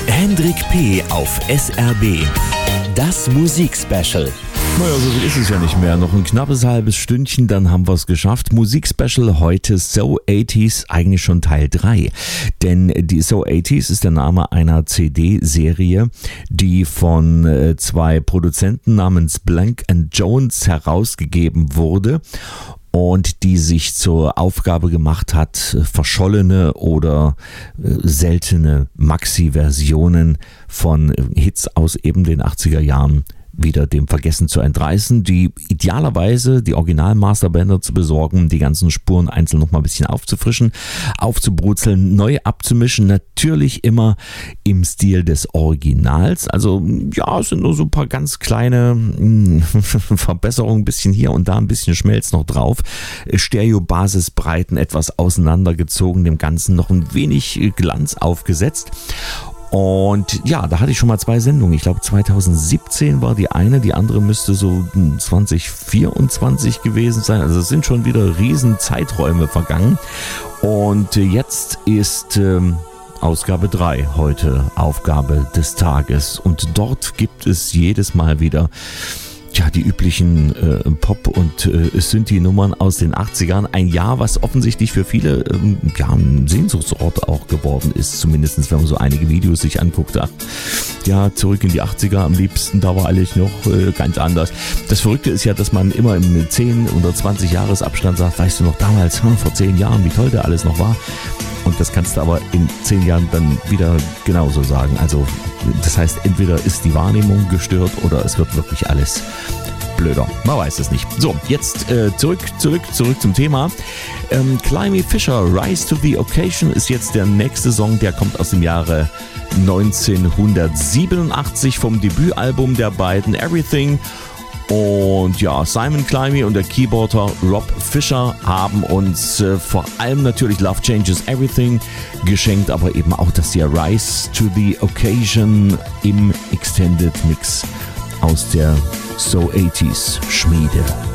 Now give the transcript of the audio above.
Hendrik P. auf SRB. Das Musikspecial. Naja, so viel ist es ja nicht mehr. Noch ein knappes halbes Stündchen, dann haben wir es geschafft. Musikspecial heute So 80s, eigentlich schon Teil 3. Denn die So 80s ist der Name einer CD-Serie, die von zwei Produzenten namens Blank & Jones herausgegeben wurde. Und die sich zur Aufgabe gemacht hat, verschollene oder seltene Maxi-Versionen von Hits aus eben den 80er Jahren wieder dem Vergessen zu entreißen, die idealerweise die Original-Masterbänder zu besorgen, die ganzen Spuren einzeln noch mal ein bisschen aufzufrischen, aufzubrutzeln, neu abzumischen, natürlich immer im Stil des Originals. Also ja, es sind nur so ein paar ganz kleine Verbesserungen, ein bisschen hier und da, ein bisschen Schmelz noch drauf. Stereo-Basisbreiten etwas auseinandergezogen, dem Ganzen noch ein wenig Glanz aufgesetzt. Und ja, da hatte ich schon mal 2 Sendungen. Ich glaube 2017 war die eine, die andere müsste so 2024 gewesen sein. Also es sind schon wieder riesen Zeiträume vergangen. Und jetzt ist Ausgabe 3 heute Aufgabe des Tages. Und dort gibt es jedes Mal wieder die üblichen Pop- und Synthi-Nummern aus den 80ern. Ein Jahr, was offensichtlich für viele ein Sehnsuchtsort auch geworden ist, zumindest wenn man so einige Videos sich anguckt. Zurück in die 80er am liebsten, da war alles noch ganz anders. Das Verrückte ist ja, dass man immer im 10- oder 20-Jahres-Abstand sagt, weißt du noch damals, vor 10 Jahren, wie toll der alles noch war. Und das kannst du aber in 10 Jahren dann wieder genauso sagen. Also das heißt, entweder ist die Wahrnehmung gestört oder es wird wirklich alles blöder. Man weiß es nicht. So, jetzt zurück zum Thema. Climie Fisher, Rise to the Occasion ist jetzt der nächste Song, der kommt aus dem Jahre 1987 vom Debütalbum der beiden Everything. Und ja, Simon Climie und der Keyboarder Rob Fisher haben uns vor allem natürlich Love Changes Everything geschenkt, aber eben auch das hier Rise to the Occasion im Extended Mix aus der So 80s Schmiede.